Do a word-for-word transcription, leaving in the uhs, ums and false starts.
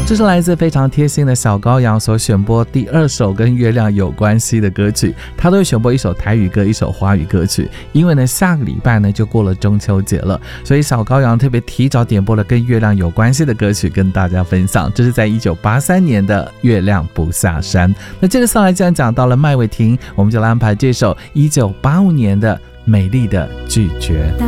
这是来自非常贴心的小羔羊所选播第二首跟月亮有关系的歌曲，他都会选播一首台语歌，一首华语歌曲。因为呢，下个礼拜呢就过了中秋节了，所以小羔羊特别提早点播了跟月亮有关系的歌曲跟大家分享。这是在一九八三年的《月亮不下山》。那这个上来既然讲到了麦伟霆，我们就来安排这首一九八五年的《美丽的拒绝》。 当